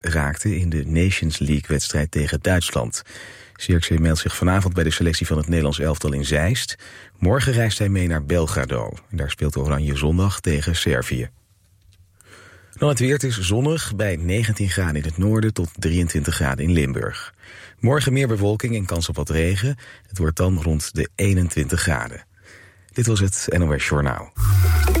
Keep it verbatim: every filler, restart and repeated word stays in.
raakte in de Nations League-wedstrijd tegen Duitsland. Zirkzee meldt zich vanavond bij de selectie van het Nederlands elftal in Zeist. Morgen reist hij mee naar Belgrado. En daar speelt Oranje zondag tegen Servië. Dan het weer, het is zonnig bij negentien graden in het noorden tot drieëntwintig graden in Limburg. Morgen meer bewolking en kans op wat regen. Het wordt dan rond de eenentwintig graden. Dit was het N O S Journaal.